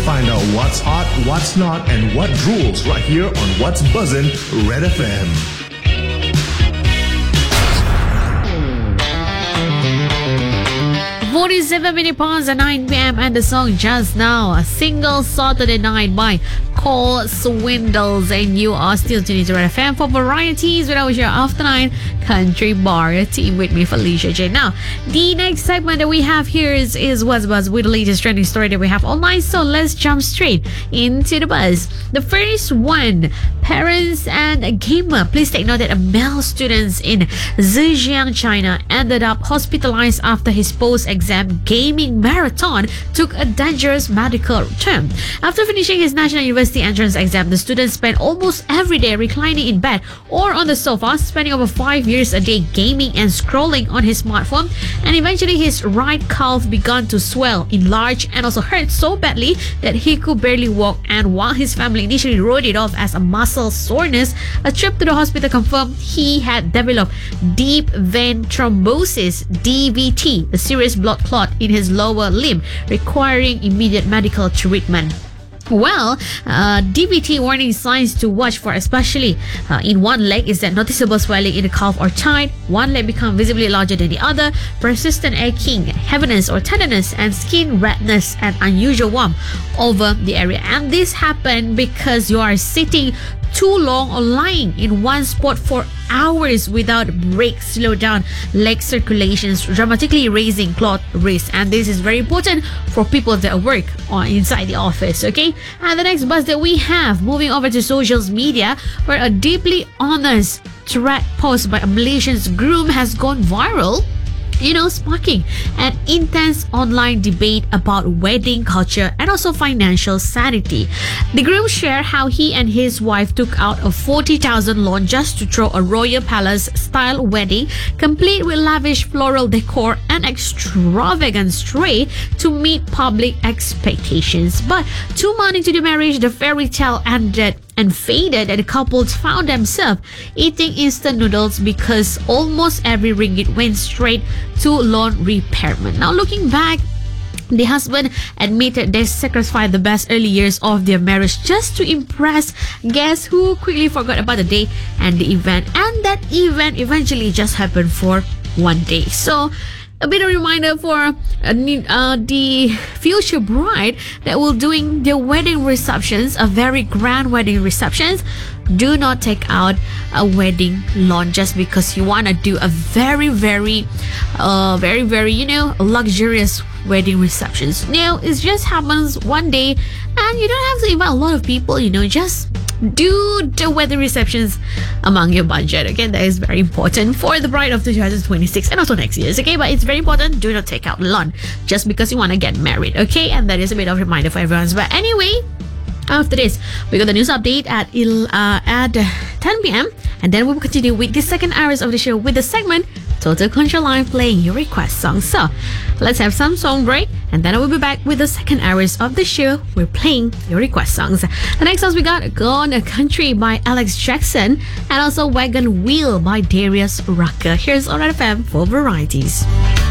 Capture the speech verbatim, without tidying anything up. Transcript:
Find out what's hot, what's not, and what rules right here on What's Buzzin' Red F M. forty-seven minutes past the nine p.m. and the song Just Now, a single Saturday Night by Cole Swindles, and you are still tuning to Red F M for varieties with our show After Nine Country Bar team with me, Felicia J. Now, the next segment that we have here is, is What's Buzz with the latest trending story that we have online, so let's jump straight into the buzz. The first one, parents and a gamer. Please take note that a male student in Zhejiang, China ended up hospitalized after his post-exam gaming marathon took a dangerous medical turn. After finishing his National University entrance exam, the student spent almost every day reclining in bed or on the sofa, spending over five years a day gaming and scrolling on his smartphone, and eventually his right calf began to swell, enlarge, and also hurt so badly that he could barely walk. And while his family initially wrote it off as a muscle soreness, a trip to the hospital confirmed he had developed deep vein thrombosis, D V T, a serious blood clot in his lower limb, requiring immediate medical treatment. Well, uh, D V T warning signs to watch for, especially uh, in one leg, is that noticeable swelling in the calf or thigh, one leg become visibly larger than the other, persistent aching, heaviness or tenderness, and skin redness and unusual warmth over the area. And this happened because you are sitting too long or lying in one spot for hours without breaks, slow down leg circulations, dramatically raising clot risk. And this is very important for people that work on inside the office. Okay, and the next buzz that we have, moving over to social media, where a deeply honest thread post by a Malaysian's groom has gone viral, you know, sparking an intense online debate about wedding culture and also financial sanity. The groom shared how he and his wife took out a forty thousand loan just to throw a royal palace style wedding, complete with lavish floral decor and extravagant tray to meet public expectations. But two months into the marriage, the fairy tale ended and faded, and the couples found themselves eating instant noodles because almost every ringgit went straight to loan repayment. Now, looking back, the husband admitted they sacrificed the best early years of their marriage just to impress guests who quickly forgot about the day and the event, and that event eventually just happened for one day. So, a bit of a reminder for uh, uh, the future bride that will doing their wedding receptions, a very grand wedding receptions. Do not take out a wedding loan just because you want to do a very, very, uh, very, very, you know, luxurious wedding receptions. Now, it just happens one day, and you don't have to invite a lot of people. You know, just do the wedding receptions among your budget. Okay, that is very important for the bride of two thousand twenty-six and also next year's. Okay, but it's very important, do not take out loan just because you want to get married. Okay, and that is a bit of a reminder for everyone. But anyway, after this, we got the news update at uh, at ten p.m. and then we will continue with the second hours of the show with the segment Total Control Live, playing your request songs. So let's have some song break, and then I will be back with the second hours of the show. We're playing your request songs. The next songs we got Gone Country by Alex Jackson and also Wagon Wheel by Darius Rucker. Here's Red F M for varieties.